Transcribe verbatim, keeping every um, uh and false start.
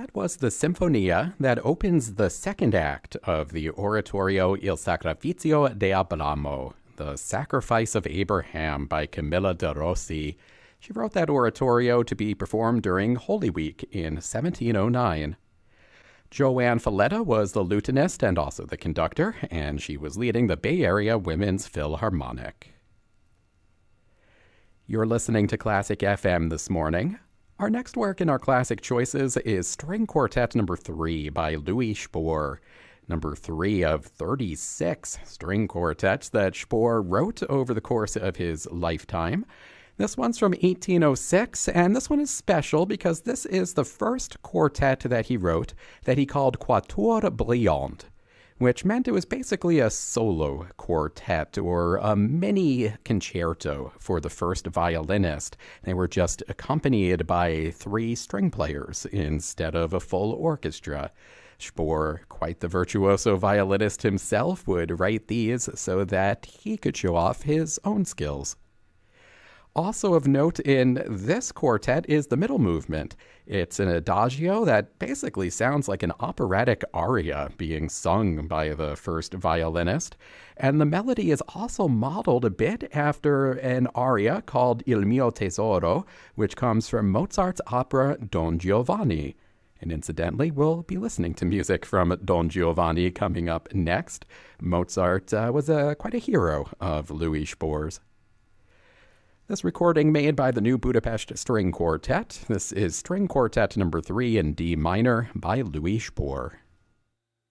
That was the Sinfonia that opens the second act of the oratorio Il Sacrificio de Abramo, The Sacrifice of Abraham by Camilla de Rossi. She wrote that oratorio to be performed during Holy Week in seventeen oh nine. Joanne Falletta was the lutenist and also the conductor, and she was leading the Bay Area Women's Philharmonic. You're listening to Classic F M this morning. Our next work in our classic choices is String Quartet Number three by Louis Spohr. Number three of thirty-six string quartets that Spohr wrote over the course of his lifetime. This one's from eighteen oh six, and this one is special because this is the first quartet that he wrote that he called Quatuor Brillant, which meant it was basically a solo quartet or a mini concerto for the first violinist. They were just accompanied by three string players instead of a full orchestra. Spohr, quite the virtuoso violinist himself, would write these so that he could show off his own skills. Also of note in this quartet is the middle movement. It's an adagio that basically sounds like an operatic aria being sung by the first violinist. And the melody is also modeled a bit after an aria called Il mio tesoro, which comes from Mozart's opera Don Giovanni. And incidentally, we'll be listening to music from Don Giovanni coming up next. Mozart uh, was a, quite a hero of Louis Spohr's. This recording made by the New Budapest String Quartet. This is String Quartet number three in D minor by Louis Spohr.